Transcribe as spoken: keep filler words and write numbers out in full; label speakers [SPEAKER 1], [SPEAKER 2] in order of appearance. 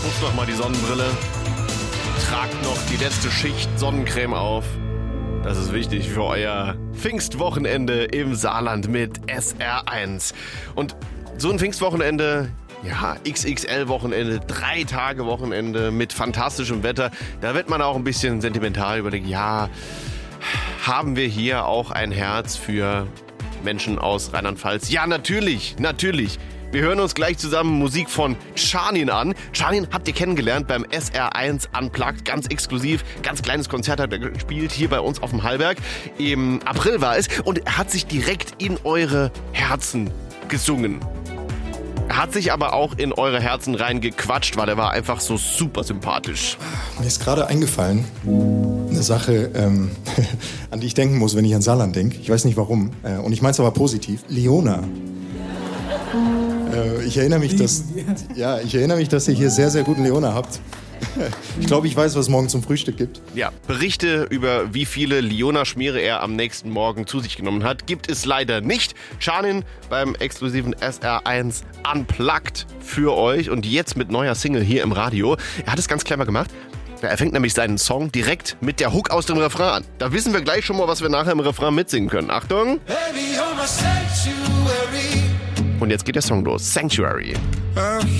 [SPEAKER 1] Putzt noch mal die Sonnenbrille. Tragt noch die letzte Schicht Sonnencreme auf. Das ist wichtig für euer Pfingstwochenende im Saarland mit S R eins. Und so ein Pfingstwochenende, ja, X X L-Wochenende, drei Tage Wochenende mit fantastischem Wetter, da wird man auch ein bisschen sentimental überlegen, ja, haben wir hier auch ein Herz für Menschen aus Rheinland-Pfalz? Ja, natürlich, natürlich. Wir hören uns gleich zusammen Musik von Charnin an. Charnin habt ihr kennengelernt beim S R eins Unplugged, ganz exklusiv. Ganz kleines Konzert hat er gespielt, hier bei uns auf dem Hallberg. Im April war es und er hat sich direkt in eure Herzen gesungen. Er hat sich aber auch in eure Herzen reingequatscht, weil er war einfach so super sympathisch.
[SPEAKER 2] Mir ist gerade eingefallen, eine Sache, ähm, an die ich denken muss, wenn ich an Saarland denke. Ich weiß nicht warum. Äh, und ich meine es aber positiv. Leona. Äh, ich erinnere mich, dass, ja, ich erinnere mich, dass ihr hier sehr, sehr guten Leona habt. Ich glaube, ich weiß, was es morgen zum Frühstück gibt.
[SPEAKER 1] Ja, Berichte über wie viele Leona-Schmiere er am nächsten Morgen zu sich genommen hat, gibt es leider nicht. Charnin beim exklusiven S R eins Unplugged für euch und jetzt mit neuer Single hier im Radio. Er hat es ganz clever gemacht. Er fängt nämlich seinen Song direkt mit der Hook aus dem Refrain an. Da wissen wir gleich schon mal, was wir nachher im Refrain mitsingen können. Achtung!
[SPEAKER 3] Baby, you're my sanctuary.
[SPEAKER 1] Und jetzt geht der Song los. Sanctuary.
[SPEAKER 3] I'm